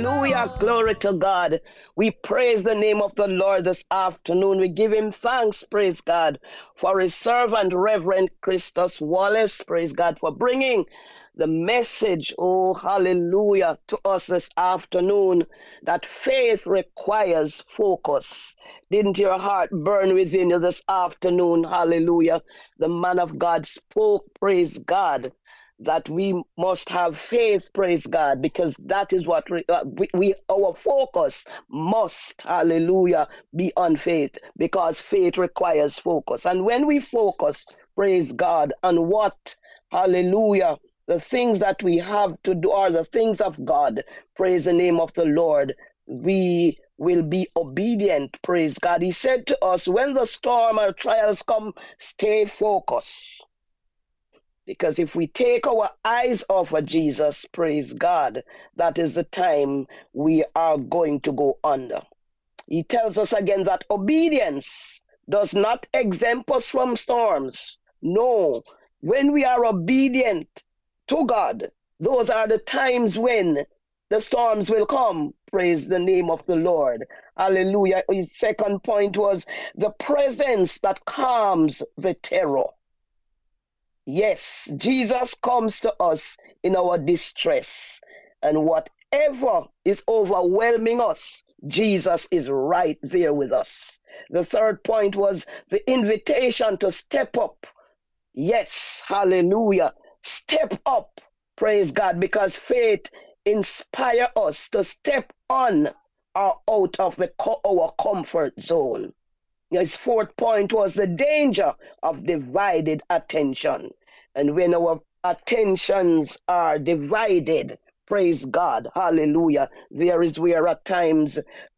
Hallelujah. Glory to God. We praise the name of the Lord this afternoon. We give him thanks, praise God, for his servant, Reverend Christus Wallace, praise God, for bringing the message, oh, hallelujah, to us this afternoon that faith requires focus. Didn't your heart burn within you this afternoon? Hallelujah. The man of God spoke, praise God, that we must have faith, praise God, because that is what our focus must, hallelujah, be on faith, because faith requires focus. And when we focus, praise God, on what, hallelujah, the things that we have to do are the things of God, praise the name of the Lord, we will be obedient, praise God. He said to us, when the storm or trials come, stay focused. Because if we take our eyes off of Jesus, praise God, that is the time we are going to go under. He tells us again that obedience does not exempt us from storms. No, when we are obedient to God, those are the times when the storms will come. Praise the name of the Lord. Hallelujah. His second point was the presence that calms the terror. Yes, Jesus comes to us in our distress. And whatever is overwhelming us, Jesus is right there with us. The third point was the invitation to step up. Yes, hallelujah. Step up, praise God, because faith inspires us to step on or out of our comfort zone. His fourth point was the danger of divided attention. And when our attentions are divided, praise God, hallelujah, there is where at times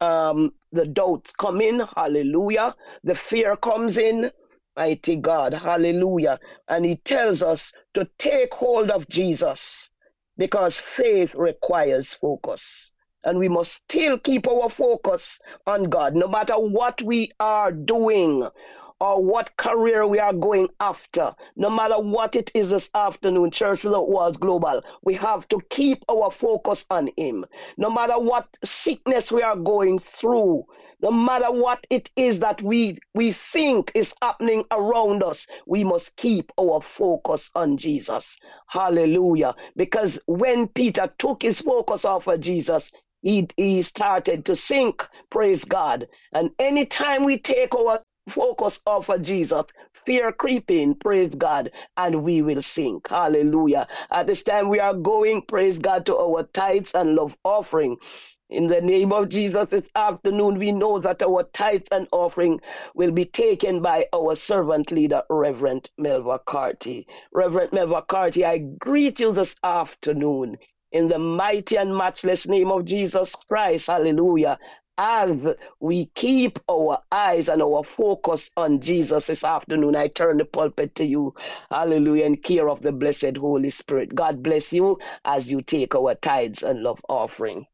the doubts come in, hallelujah, the fear comes in, mighty God, hallelujah. And he tells us to take hold of Jesus because faith requires focus. And we must still keep our focus on God, no matter what we are doing or what career we are going after, no matter what it is this afternoon, Church Without Walls Global, we have to keep our focus on him. No matter what sickness we are going through, no matter what it is that we think is happening around us, we must keep our focus on Jesus. Hallelujah. Because when Peter took his focus off of Jesus, he started to sink, praise God. And anytime we take our focus off of Jesus, fear creeping, praise God, and we will sink. Hallelujah. At this time we are going, praise God, to our tithes and love offering. In the name of Jesus, this afternoon, we know that our tithes and offering will be taken by our servant leader, Reverend Melva Carty. Reverend Melva Carty, I greet you this afternoon in the mighty and matchless name of Jesus Christ. Hallelujah. As we keep our eyes and our focus on Jesus this afternoon, I turn the pulpit to you. Hallelujah. In care of the blessed Holy Spirit. God bless you as you take our tithes and love offering.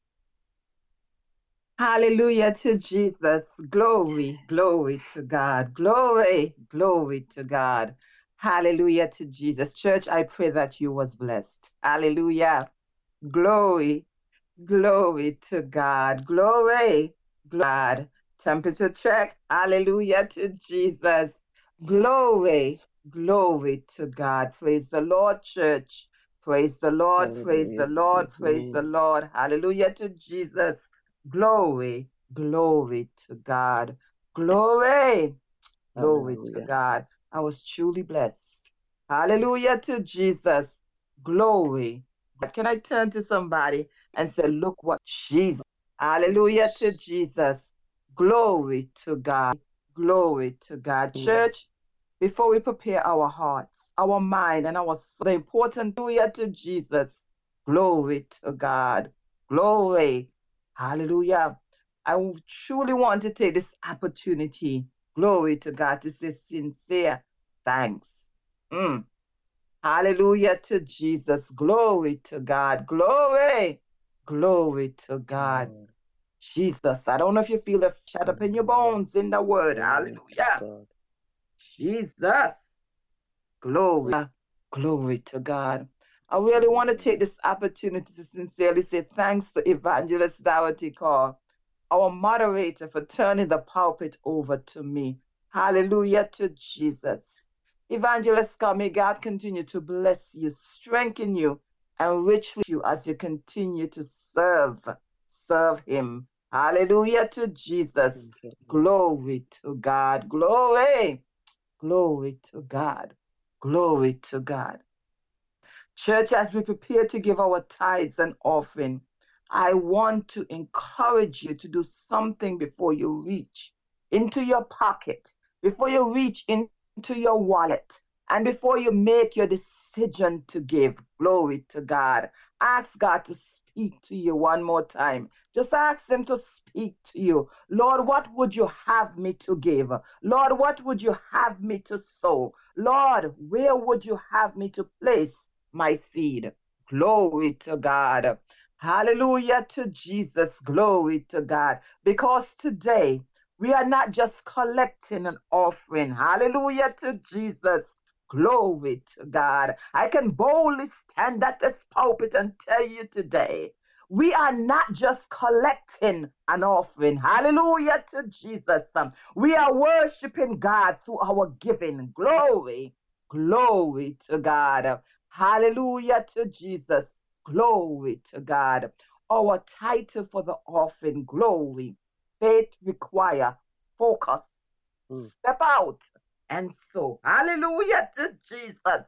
Hallelujah to Jesus. Glory, glory to God. Glory, glory to God. Hallelujah to Jesus. Church, I pray that you was blessed. Hallelujah. Glory, glory to God. Glory, God. Temperature check. Hallelujah to Jesus. Glory, glory to God. Praise the Lord, church. Praise the Lord, praise the Lord, praise the Lord. Hallelujah to Jesus. Glory, glory to God. Glory, glory to God. I was truly blessed. Hallelujah to Jesus. Glory. Can I turn to somebody and say, look what Jesus. Hallelujah to Jesus. Glory to God. Glory to God. Church, before we prepare our hearts, our mind, and our soul, the important hallelujah to Jesus. Glory to God. Glory. Hallelujah. I truly want to take this opportunity, glory to God, to say sincere thanks. Hallelujah to Jesus. Glory to God. Glory. Glory to God. Jesus. I don't know if you feel it shut up in your bones in the word. Hallelujah. Jesus. Glory. Glory to God. I really want to take this opportunity to sincerely say thanks to Evangelist Dorothy Carr, our moderator, for turning the pulpit over to me. Hallelujah to Jesus. Evangelist Carr, may God continue to bless you, strengthen you, and richly you as you continue to serve Him. Hallelujah to Jesus. Glory to God. Glory. Glory to God. Glory to God. Church, as we prepare to give our tithes and offering, I want to encourage you to do something before you reach into your pocket, before you reach into your wallet, and before you make your decision to give. Glory to God. Ask God to speak to you one more time. Just ask Him to speak to you. Lord, what would you have me to give? Lord, what would you have me to sow? Lord, where would you have me to place my seed? Glory to God. Hallelujah to Jesus. Glory to God. Because today we are not just collecting an offering. Hallelujah to Jesus. Glory to God. I can boldly stand at this pulpit and tell you today, we are not just collecting an offering. Hallelujah to Jesus. We are worshiping God through our giving. Glory. Glory to God. Hallelujah to Jesus. Glory to God. Our title for the offering, glory. Faith require focus. Step out and sow. Hallelujah to Jesus.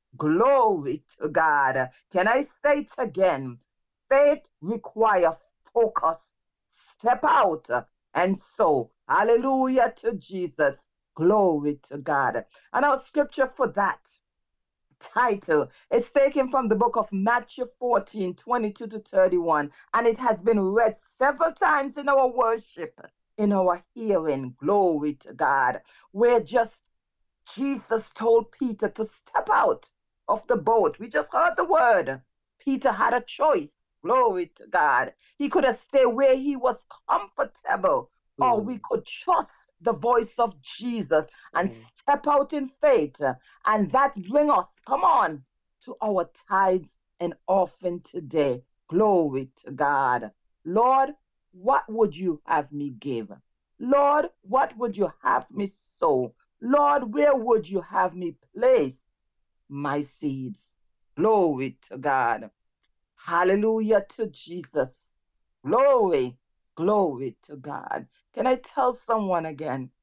Glory to God. Can I say it again? Faith require focus. Step out and sow. Hallelujah to Jesus. Glory to God. And our scripture for that title is taken from the book of Matthew 14:22 to 31, and it has been read several times in our worship, in our hearing. Glory to God. Where just Jesus told Peter to step out of the boat. We just heard the word. Peter had a choice. Glory to God. He could have stayed where he was comfortable, or we could trust the voice of Jesus and step out in faith. And that bring us, come on, to our tithes and offering today. Glory to God. Lord, what would you have me give? Lord, what would you have me sow? Lord, where would you have me place my seeds? Glory to God. Hallelujah to Jesus. Glory, glory to God. Can I tell someone again?